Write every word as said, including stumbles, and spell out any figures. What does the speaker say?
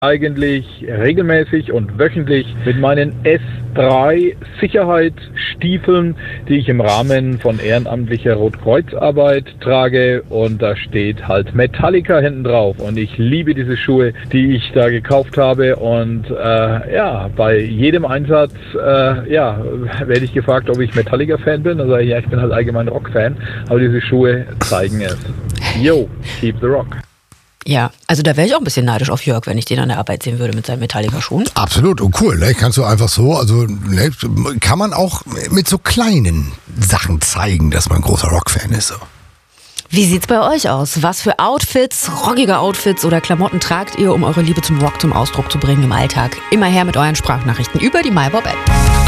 eigentlich regelmäßig und wöchentlich mit meinen S drei Sicherheitsstiefeln, die ich im Rahmen von ehrenamtlicher Rotkreuzarbeit trage, und da steht halt Metallica hinten drauf und ich liebe diese Schuhe, die ich da gekauft habe, und äh, ja, bei jedem Einsatz äh, ja, werde ich gefragt, ob ich Metallica-Fan bin. Da sage ich, ja, ich bin halt allgemein Rock-Fan, aber diese Schuhe zeigen es. Yo, keep the rock. Ja, also da wäre ich auch ein bisschen neidisch auf Jörg, wenn ich den an der Arbeit sehen würde mit seinen Metallica-Schuhen. Absolut, und cool, ne? Kannst du einfach so, also ne? Kann man auch mit so kleinen Sachen zeigen, dass man ein großer Rock-Fan ist. So. Wie sieht's bei euch aus? Was für Outfits, rockige Outfits oder Klamotten tragt ihr, um eure Liebe zum Rock zum Ausdruck zu bringen im Alltag? Immer her mit euren Sprachnachrichten über die MyBob-App.